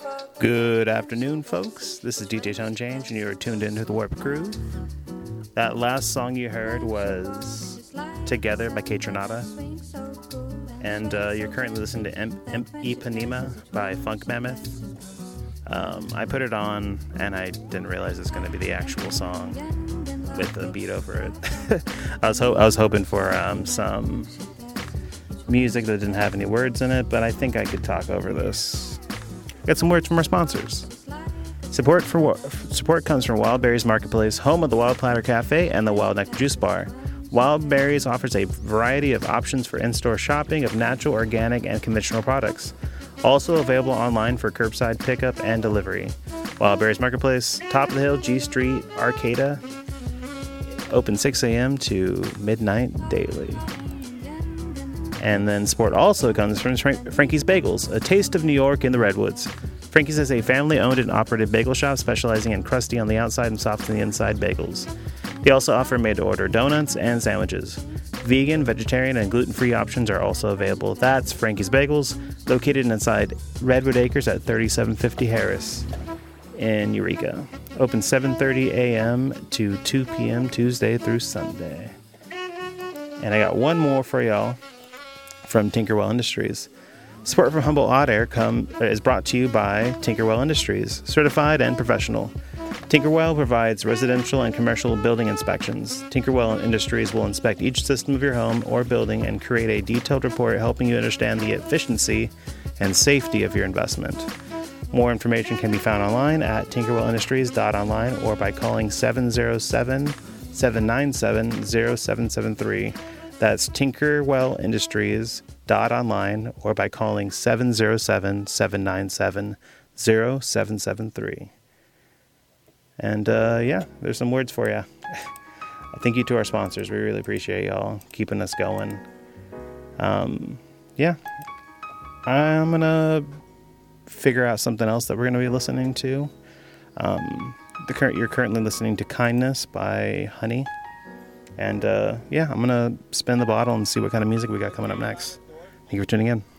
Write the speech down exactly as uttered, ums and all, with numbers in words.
Good afternoon, folks. This is D J Tone Change, and you are tuned into the Warp Crew. That last song you heard was Together by Kaytranada. And uh, you're currently listening to Imp, Imp Ipanema by Funk Mammoth. Um, I put it on, and I didn't realize it's going to be the actual song with the beat over it. I was ho- I was hoping for um, some music that didn't have any words in it, but I think I could talk over this. Got some words from our sponsors. Support for support comes from Wild Berries Marketplace, home of the Wild Platter Cafe and the Wild Nectar Juice Bar. Wild Berries offers a variety of options for in-store shopping of natural, organic, and conventional products. Also available online for curbside pickup and delivery. Wild Berries Marketplace, top of the hill, G Street, Arcata. Open six a.m. to midnight daily. And then support also comes from Frankie's Bagels, a taste of New York in the Redwoods. Frankie's is a family-owned and operated bagel shop specializing in crusty on the outside and soft on the inside bagels. They also offer made-to-order donuts and sandwiches. Vegan, vegetarian, and gluten-free options are also available. That's Frankie's Bagels, located inside Redwood Acres at thirty-seven fifty Harris in Eureka. Open seven thirty a.m. to two p.m. Tuesday through Sunday. And I got one more for y'all from Tinkerwell Industries. Support from Humble Odd Air come, is brought to you by Tinkerwell Industries, certified and professional. Tinkerwell provides residential and commercial building inspections. Tinkerwell Industries will inspect each system of your home or building and create a detailed report helping you understand the efficiency and safety of your investment. More information can be found online at tinkerwell industries dot online or by calling seven oh seven, seven nine seven, oh seven seven three. That's tinkerwell industries dot online or by calling seven oh seven, seven nine seven, oh seven seven three. And uh, yeah, there's some words for you. Thank you to our sponsors. We really appreciate y'all keeping us going. Um, yeah, I'm going to figure out something else that we're going to be listening to. Um, the current You're currently listening to Kindness by Honey. And uh, yeah, I'm going to spin the bottle and see what kind of music we got coming up next. Thank you for tuning in.